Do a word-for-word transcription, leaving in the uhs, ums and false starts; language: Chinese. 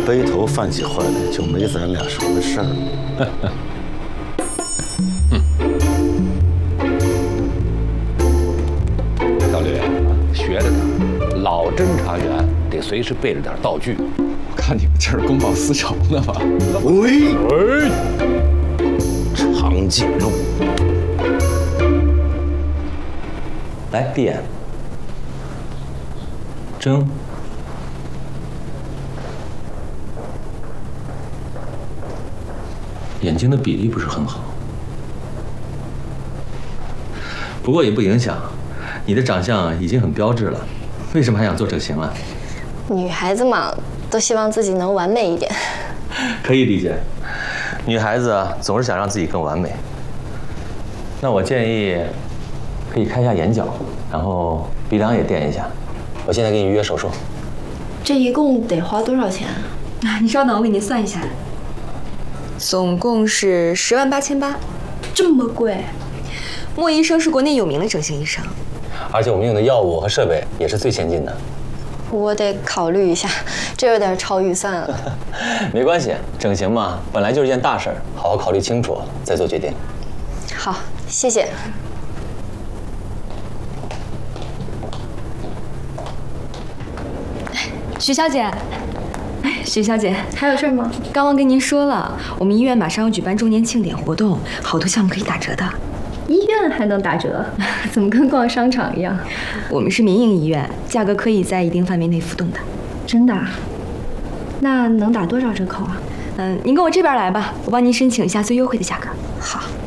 背头犯起坏来，就没咱俩什么事儿。 嗯，小吕，学着点，老侦查员得随时备着点道具。 看你们这是公报私仇呢吧？ 喂喂， 常进路， 来闭眼，睁。眼睛的比例不是很好，不过也不影响，你的长相已经很标致了，为什么还想做整形啊？ 女孩子嘛，都希望自己能完美一点。 可以理解，女孩子啊总是想让自己更完美。那我建议可以开一下眼角，然后鼻梁也垫一下。我现在给你预约手术。 这一共得花多少钱啊？你稍等，我给您算一下。总共是十万八千八， 这么贵？ 莫医生是国内有名的整形医生， 而且我们用的药物和设备也是最先进的。 我得考虑一下，这有点超预算了。 没关系，整形嘛，本来就是件大事儿，好好考虑清楚再做决定。 好，谢谢。 徐小姐。哎，徐小姐， 还有事吗？ 刚忘跟您说了，我们医院马上要举办周年庆典活动，好多项目可以打折的。 医院还能打折？怎么跟逛商场一样？ 我们是民营医院，价格可以在一定范围内浮动的。 真的？那能打多少折扣啊？ 嗯，您跟我这边来吧，我帮您申请一下最优惠的价格。 好。